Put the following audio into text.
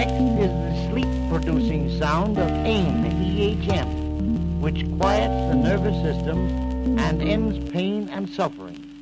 Next is the sleep-producing sound of AIM, E-H-M, which quiets the nervous system and ends pain and suffering.